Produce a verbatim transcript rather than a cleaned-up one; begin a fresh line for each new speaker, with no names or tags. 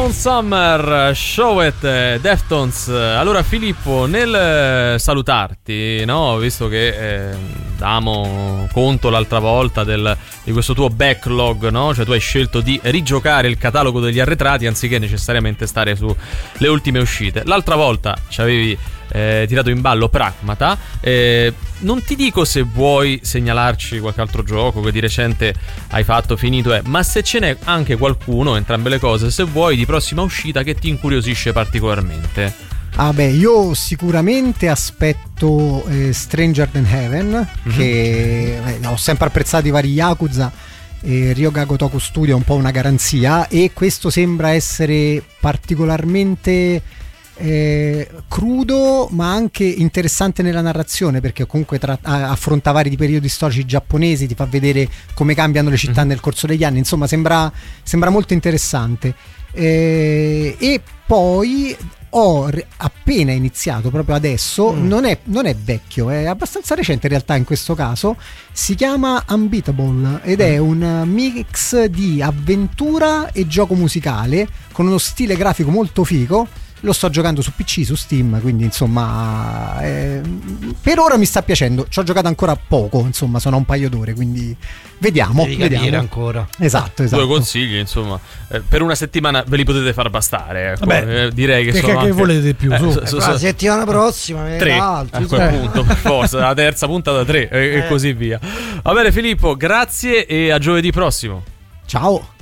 Down Summer, Show It, Deftones. Allora Filippo, nel salutarti, no, visto che eh, davamo conto l'altra volta del, di questo tuo backlog, no? Cioè tu hai scelto di rigiocare il catalogo degli arretrati anziché necessariamente stare sulle ultime uscite. L'altra volta ci avevi eh, tirato in ballo Pragmata. eh, Non ti dico se vuoi segnalarci qualche altro gioco che di recente hai fatto, finito, eh, ma se ce n'è anche qualcuno, entrambe le cose, se vuoi, di prossima uscita che ti incuriosisce particolarmente.
Ah beh, io sicuramente aspetto eh, Stranger Than Heaven, mm-hmm. che eh, ho sempre apprezzato i vari Yakuza, e Ryoga Gotoku Studio è un po' una garanzia, e questo sembra essere particolarmente Eh, crudo ma anche interessante nella narrazione, perché comunque tra- affronta vari periodi storici giapponesi, ti fa vedere come cambiano le città mm-hmm. nel corso degli anni, insomma sembra, sembra molto interessante. eh, e poi ho re- appena iniziato proprio adesso, mm. non, è, non è vecchio, è abbastanza recente in realtà in questo caso, si chiama Unbeatable ed mm. è un mix di avventura e gioco musicale con uno stile grafico molto figo. Lo sto giocando su P C, su Steam, quindi insomma eh, per ora mi sta piacendo. Ci ho giocato ancora poco, insomma sono a un paio d'ore, quindi vediamo,
Devi
vediamo.
capire ancora.
Esatto, esatto.
Due consigli, insomma, eh, per una settimana ve li potete far bastare, ecco.
Vabbè,
eh, direi che,
che,
sono
che
anche...
volete di più,
eh,
su.
so, so,
La
so...
settimana prossima
tre
altri,
a quel
eh.
punto, per forza, la terza puntata tre e,
eh.
e così via. Va bene Filippo, grazie e a giovedì prossimo.
Ciao.